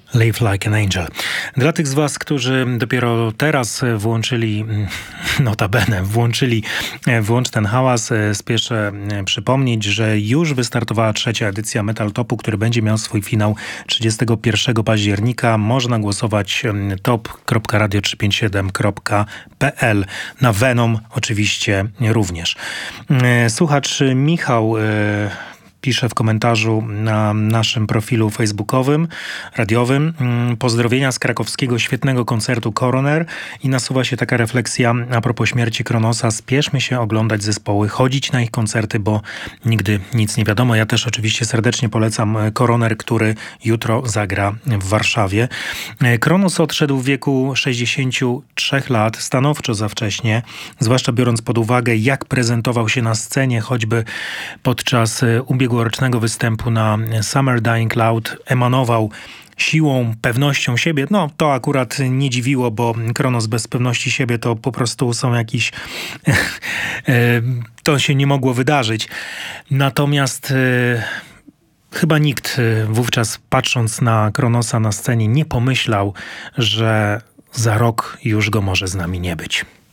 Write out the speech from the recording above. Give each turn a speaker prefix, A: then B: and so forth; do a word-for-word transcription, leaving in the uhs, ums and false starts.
A: Live Like an Angel. Dla tych z was, którzy dopiero teraz włączyli, notabene, włączyli Włącz ten hałas, spieszę przypomnieć, że już wystartowała trzecia edycja Metal Topu, który będzie miał swój finał trzydziestego pierwszego października. Można głosować top kropka radio trzysta pięćdziesiąt siedem kropka p l. Na Venom oczywiście również. Słuchacz Michał pisze w komentarzu na naszym profilu facebookowym, radiowym: pozdrowienia z krakowskiego świetnego koncertu Coroner, i nasuwa się taka refleksja a propos śmierci Kronosa: spieszmy się oglądać zespoły, chodzić na ich koncerty, bo nigdy nic nie wiadomo. Ja też oczywiście serdecznie polecam Coroner, który jutro zagra w Warszawie. Kronos odszedł w wieku sześćdziesięciu trzech lat, stanowczo za wcześnie, zwłaszcza biorąc pod uwagę, jak prezentował się na scenie, choćby podczas ubiegłorocznego występu na Summer Dying Cloud. Emanował siłą, pewnością siebie. No, to akurat nie dziwiło, bo Kronos bez pewności siebie to po prostu są jakiś... to się nie mogło wydarzyć. Natomiast chyba nikt wówczas, patrząc na Kronosa na scenie, nie pomyślał, że za rok już go może z nami nie być.